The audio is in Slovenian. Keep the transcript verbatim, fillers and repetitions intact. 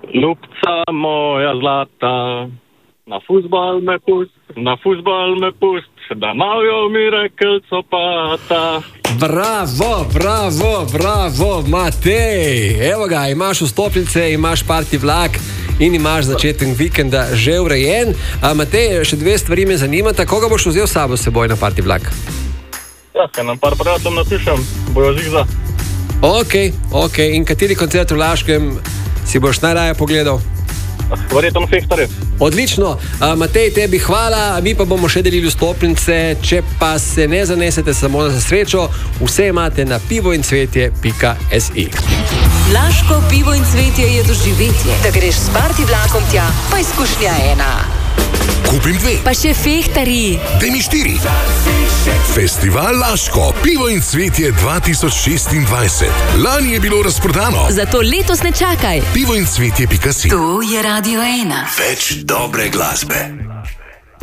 Ljubca moja zlata, na fuzbal me pust, na fuzbal me pust, da majo mi rekel copata. Bravo, bravo, bravo, Matej. Evo ga, imaš vstopnice, imaš party vlak in imaš začetek vikenda že urejen. A Matej, še dve stvari me zanimata. Koga boš vzel s sabo seboj na party vlak? Ja, se nam par prijateljem napišem, bojo zigza. Ok, ok. In kateri koncert v Laškem si boš najraje pogledal? Verjetno Fehtarje. Odlično. A, Matej, tebi hvala, mi pa bomo še delili vstopnice. Če pa se ne zanesete samo za srečo, vse imate na pivo in cvetje pika si. Laško pivo in cvetje je doživetje. Da greš s party vlakom tja, pa izkušnja ena. Kupim dve. Pa še Fehtarji. Daj mi štiri. Festival Laško, pivo in cvetje dva tisoč šestindvajset. Lani je bilo razprodano. Zato letos ne čakaj. pivo in cvetje pika si. To je Radio ena. Več dobre glasbe.